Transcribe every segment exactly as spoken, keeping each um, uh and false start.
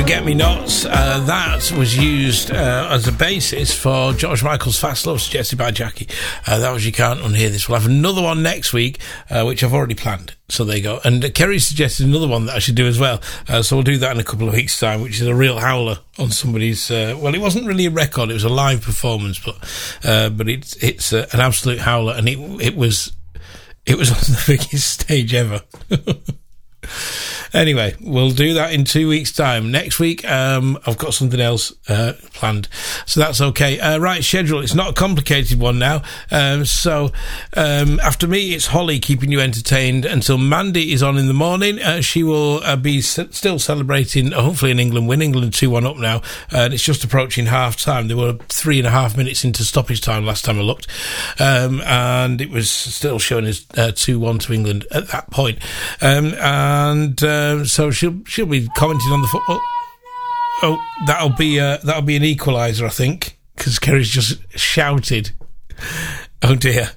Forget Me Nots. Uh, that was used uh, as a basis for George Michael's Fast Love, suggested by Jackie. Uh, that was You Can't Unhear This. We'll have another one next week, uh, which I've already planned. So there you go. And uh, Kerry suggested another one that I should do as well. Uh, so we'll do that in a couple of weeks' time, which is a real howler on somebody's... Uh, well, it wasn't really a record. It was a live performance, but uh, but it's it's uh, an absolute howler. And it it was it was on the biggest stage ever. Anyway, we'll do that in two weeks' time. Next week, um, I've got something else uh, planned, so that's okay. Uh, right, schedule. It's not a complicated one now. Um, so um, after me, it's Holly keeping you entertained until Mandy is on in the morning. Uh, she will uh, be s- still celebrating, uh, hopefully, an England win. England two one up now, uh, and it's just approaching half time. They were three and a half minutes into stoppage time last time I looked, um, and it was still showing as uh, two one to England at that point. Um, and uh, Um, so she'll she'll be commenting on the football. Oh, that'll be uh, that'll be an equaliser, I think, because Kerry's just shouted. Oh dear,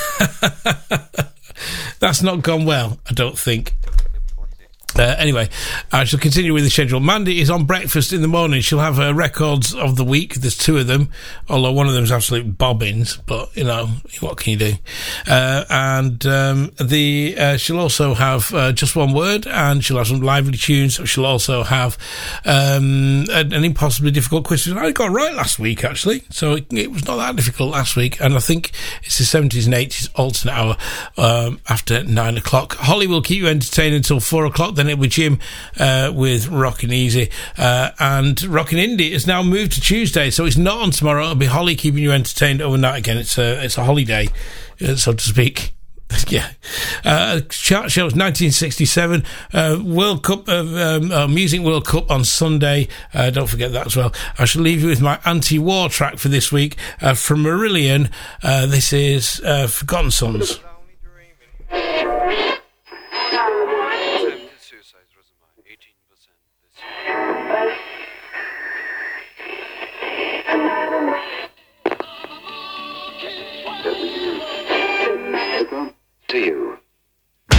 that's not gone well, I don't think. Uh, anyway, I shall continue with the schedule. Mandy is on breakfast in the morning. She'll have her records of the week. There's two of them, although one of them's absolute bobbins, but, you know, what can you do? Uh, and um, the uh, she'll also have uh, Just One Word, and she'll have some lively tunes. She'll also have um, an, an impossibly difficult question. I got it right last week, actually, so it, it was not that difficult last week, and I think it's the seventies and eighties alternate hour um, after nine o'clock. Holly will keep you entertained until four o'clock. Then it'll be Jim uh, with Rockin' Easy. Uh, and Rockin' Indie has now moved to Tuesday, so it's not on tomorrow. It'll be Holly keeping you entertained overnight again. It's a, it's a holiday, uh, so to speak. Yeah. Uh, chart shows nineteen sixty-seven, uh, World Cup, of, um, uh, Music World Cup on Sunday. Uh, don't forget that as well. I shall leave you with my anti-war track for this week uh, from Marillion. Uh, this is uh, Forgotten Sons.